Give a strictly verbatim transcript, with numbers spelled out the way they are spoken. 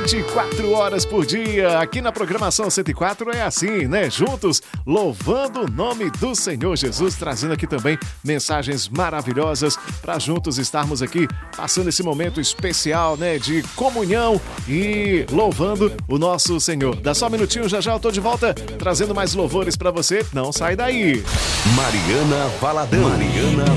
vinte e quatro horas por dia. Aqui na programação cento e quatro é assim, né? Juntos, louvando o nome do Senhor Jesus, trazendo aqui também mensagens maravilhosas para juntos estarmos aqui passando esse momento especial, né? De comunhão e louvando o nosso Senhor. Dá só um minutinho, já já eu tô de volta trazendo mais louvores para você. Não sai daí. Mariana Valadão. Mariana